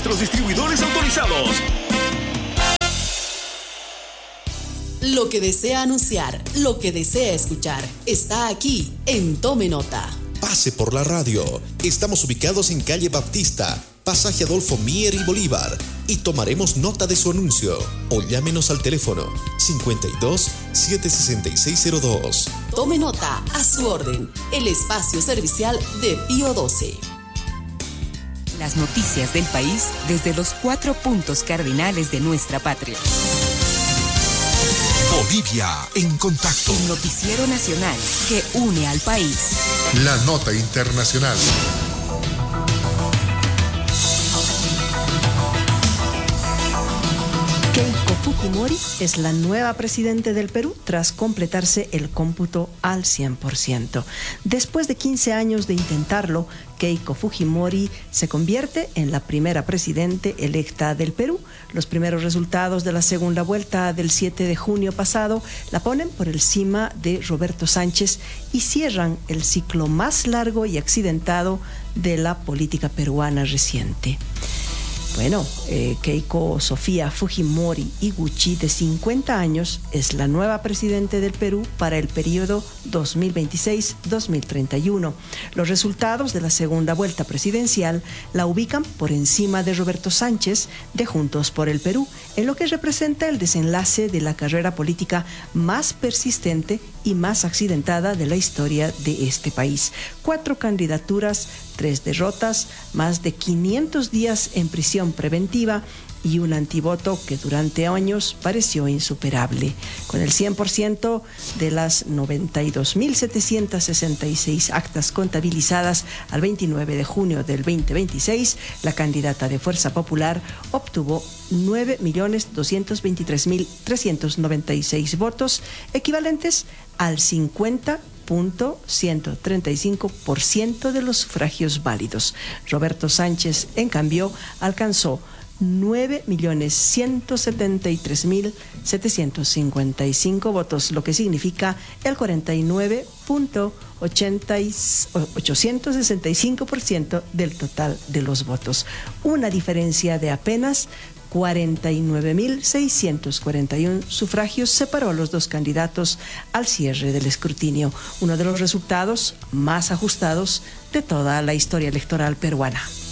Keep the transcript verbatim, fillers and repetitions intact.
nuestros distribuidores autorizados. Lo que desea anunciar, lo que desea escuchar, está aquí en Tome Nota. Pase por la radio. Estamos ubicados en calle Baptista, pasaje Adolfo Mier y Bolívar, y tomaremos nota de su anuncio. O llámenos al teléfono cincuenta y dos, setecientos sesenta y seis cero dos. Tome Nota, a su orden, el espacio servicial de Pío doce. Las noticias del país desde los cuatro puntos cardinales de nuestra patria. Bolivia en contacto. El noticiero nacional que une al país. La nota internacional. Keiko Fujimori es la nueva presidenta del Perú tras completarse el cómputo al cien por ciento. Después de quince años de intentarlo, Keiko Fujimori se convierte en la primera presidente electa del Perú. Los primeros resultados de la segunda vuelta del siete de junio pasado la ponen por encima de Roberto Sánchez y cierran el ciclo más largo y accidentado de la política peruana reciente. Bueno, eh, Keiko Sofía Fujimori Iguchi, de cincuenta años, es la nueva presidenta del Perú para el periodo dos mil veintiséis a dos mil treinta y uno. Los resultados de la segunda vuelta presidencial la ubican por encima de Roberto Sánchez de Juntos por el Perú, en lo que representa el desenlace de la carrera política más persistente y más accidentada de la historia de este país. Cuatro candidaturas, tres derrotas, más de quinientos días en prisión preventiva y un antivoto que durante años pareció insuperable. Con el cien por ciento de las noventa y dos mil setecientas sesenta y seis actas contabilizadas al veintinueve de junio del veinte veintiséis, la candidata de Fuerza Popular obtuvo nueve millones doscientos veintitrés mil trescientos noventa y seis votos, equivalentes al cincuenta punto ciento treinta y cinco por ciento de los sufragios válidos. Roberto Sánchez, en cambio, alcanzó nueve millones ciento setenta y tres mil setecientos cincuenta y cinco votos, lo que significa el cuarenta y nueve punto ochocientos sesenta y cinco por ciento del total de los votos. Una diferencia de apenas cuarenta y nueve mil seiscientos cuarenta y uno sufragios separó a los dos candidatos al cierre del escrutinio, uno de los resultados más ajustados de toda la historia electoral peruana.